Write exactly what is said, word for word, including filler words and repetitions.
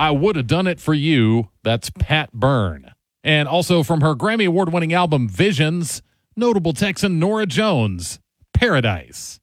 I Would Have Done It For You. That's Pat Byrne. And also from her Grammy Award-winning album Visions, notable Texan Norah Jones, Paradise.